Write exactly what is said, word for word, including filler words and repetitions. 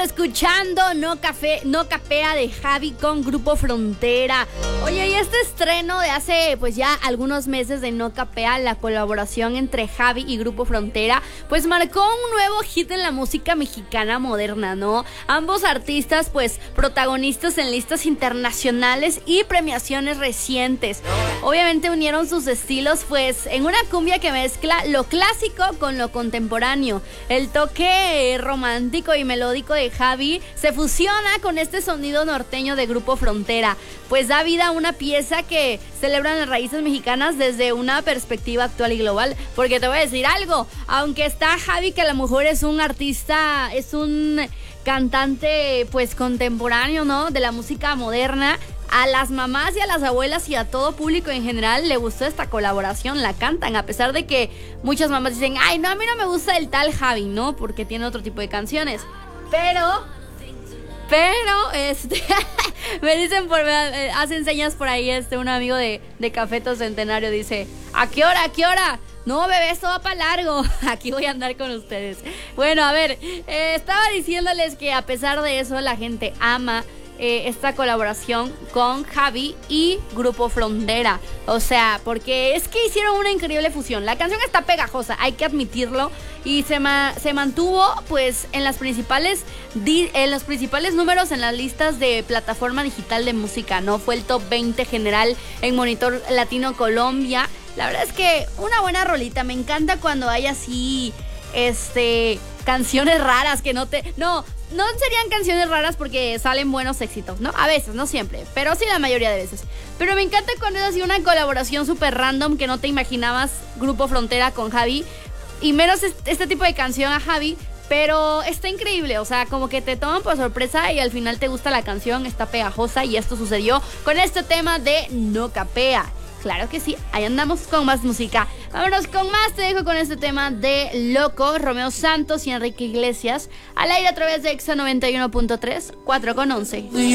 escuchando No Café, No Capea de Javi con Grupo Frontera. Oye, y este estreno de hace pues ya algunos meses de No Capea, la colaboración entre Javi y Grupo Frontera, pues marcó un nuevo hit en la música mexicana moderna, ¿no? Ambos artistas pues protagonistas en listas internacionales y premiaciones recientes. Obviamente unieron sus estilos pues en una cumbia que mezcla lo clásico con lo contemporáneo. El toque romántico y melódico de Javi se fusiona con este sonido norteño de Grupo Frontera, pues da vida a una pieza que celebra las raíces mexicanas desde una perspectiva actual y global. Porque te voy a decir algo, aunque está Javi, que a lo mejor es un artista, es un cantante pues contemporáneo, ¿no? De la música moderna, a las mamás y a las abuelas y a todo público en general le gustó esta colaboración, la cantan, a pesar de que muchas mamás dicen, ay, no, a mí no me gusta el tal Javi, ¿no? Porque tiene otro tipo de canciones. Pero, pero, este, me dicen, por, me hacen señas por ahí, este, un amigo de, de Cafeto Centenario dice, ¿a qué hora, a qué hora? No, bebé, esto va para largo. Aquí voy a andar con ustedes. Bueno, a ver, eh, estaba diciéndoles que a pesar de eso la gente ama Eh, esta colaboración con Javi y Grupo Frontera. O sea, porque es que hicieron una increíble fusión. La canción está pegajosa, hay que admitirlo. Y se, ma- se mantuvo pues en las principales di- en los principales números en las listas de plataforma digital de música, ¿no? Fue el top veinte general en Monitor Latino Colombia. La verdad es que una buena rolita. Me encanta cuando hay así este canciones raras que no te... No, no serían canciones raras porque salen buenos éxitos, ¿no? A veces, no siempre, pero sí la mayoría de veces. Pero me encanta cuando es así una colaboración súper random que no te imaginabas, Grupo Frontera con Javi. Y menos este, este tipo de canción a Javi, pero está increíble, o sea, como que te toman por sorpresa y al final te gusta la canción, está pegajosa, y esto sucedió con este tema de No Capea. Claro que sí, ahí andamos con más música. Vámonos con más, te dejo con este tema de Loco, Romeo Santos y Enrique Iglesias, al aire a través de Exa noventa y uno punto tres, cuatro con once.